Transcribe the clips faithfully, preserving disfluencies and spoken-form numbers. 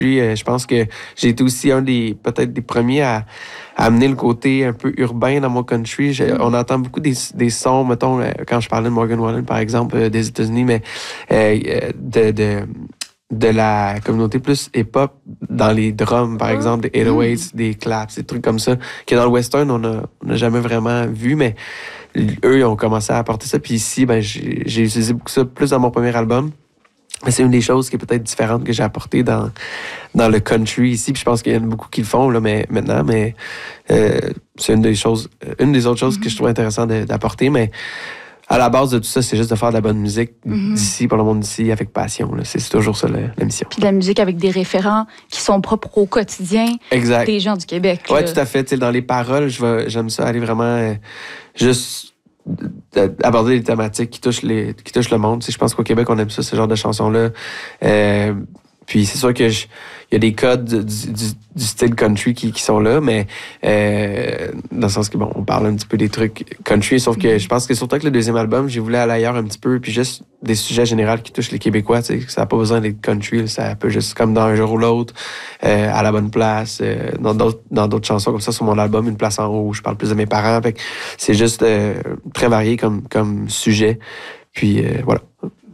Euh, je pense que j'ai été aussi un des, peut-être des premiers à, à amener le côté un peu urbain dans mon country. Je, on entend beaucoup des, des sons, mettons, euh, quand je parlais de Morgan Wallen, par exemple, euh, des États-Unis, mais euh, de, de, de la communauté plus hip-hop dans les drums, par exemple, des eight oh eights, des claps, des trucs comme ça, que dans le western, on n'a on a jamais vraiment vu, mais eux, ils ont commencé à apporter ça. Puis ici, ben, j'ai, j'ai utilisé beaucoup ça plus dans mon premier album. Mais c'est une des choses qui est peut-être différente que j'ai apportée dans, dans le country ici. Puis je pense qu'il y en a beaucoup qui le font là, mais, maintenant, mais euh, c'est une des choses, une des autres choses mm-hmm. que je trouve intéressant de, d'apporter. Mais à la base de tout ça, c'est juste de faire de la bonne musique mm-hmm. d'ici, pour le monde d'ici, avec passion. Là. C'est, c'est toujours ça, la, la mission. Puis de la musique avec des référents qui sont propres au quotidien exact. Des gens du Québec. Oui, tout à fait. T'sais, dans les paroles, je vais, j'aime ça aller vraiment euh, juste aborder les thématiques qui touchent les qui touchent le monde. Je pense qu'au Québec, on aime ça, ce genre de chansons-là. Euh, puis c'est sûr que il y a des codes du, du, du style country qui, qui sont là, mais euh, dans le sens que, bon, on parle un petit peu des trucs country, sauf que je pense que surtout avec le deuxième album, j'ai voulu aller ailleurs un petit peu, puis juste des sujets généraux qui touchent les Québécois, tu sais, ça n'a pas besoin d'être country, ça peut juste comme dans Un jour ou l'autre, euh, à la bonne place, euh, dans d'autres dans d'autres chansons comme ça sur mon album, Une place en haut, je parle plus de mes parents, fait que c'est juste euh, très varié comme, comme sujet, puis euh, voilà.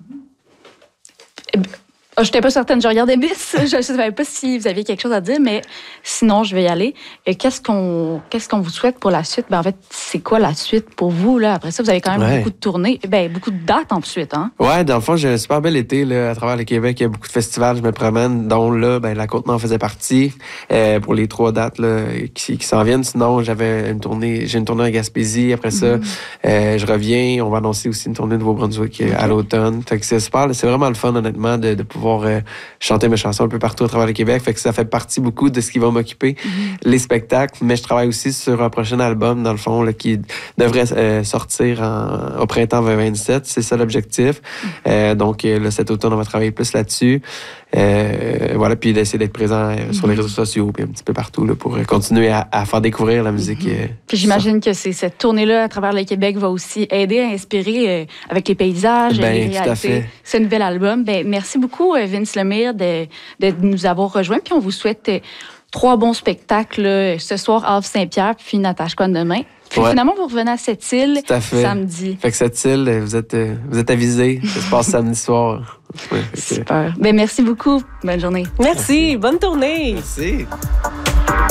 Je n'étais pas certaine, je regardais Bis. Je ne savais pas si vous aviez quelque chose à dire, mais sinon, je vais y aller. Et qu'est-ce qu'on, qu'est-ce qu'on vous souhaite pour la suite? Ben, en fait, c'est quoi la suite pour vous? Là? Après ça, vous avez quand même ouais. beaucoup de tournées, ben, beaucoup de dates ensuite. Hein? Oui, dans le fond, j'ai un super bel été là, à travers le Québec. Il y a beaucoup de festivals, je me promène, dont là, ben, la Côte-Nord faisait partie euh, pour les trois dates là, qui, qui s'en viennent. Sinon, j'avais une tournée, j'ai une tournée en Gaspésie. Après ça, mm. euh, je reviens. On va annoncer aussi une tournée de Nouveau-Brunswick okay. à l'automne. Fait que c'est super. C'est vraiment le fun, honnêtement, de, de pouvoir Euh, chanter mes chansons un peu partout à travers le Québec. Fait que ça fait partie beaucoup de ce qui va m'occuper, mm-hmm. les spectacles. Mais je travaille aussi sur un prochain album, dans le fond, là, qui devrait euh, sortir en, au printemps vingt vingt-sept. C'est ça l'objectif. Mm-hmm. Euh, donc, là, cet automne, on va travailler plus là-dessus. Euh, voilà, puis d'essayer d'être présent euh, sur les réseaux sociaux puis un petit peu partout là, pour continuer à, à faire découvrir la musique. Mm-hmm. Euh, puis j'imagine ça. que c'est, cette tournée-là à travers le Québec va aussi aider à inspirer euh, avec les paysages, ben, les réalités. Ce nouvel album. Ben, merci beaucoup, Vince Lemire, de, de nous avoir rejoints. Puis on vous souhaite euh, trois bons spectacles là, ce soir, Havre Saint-Pierre, puis Natashquan demain. Puis ouais. finalement, vous revenez à Sept-Îles samedi. Fait que Sept-Îles, vous êtes, vous êtes avisés. Ça se passe samedi soir. Ouais, super. Ben, merci beaucoup. Bonne journée. Merci. Bonne tournée. Merci.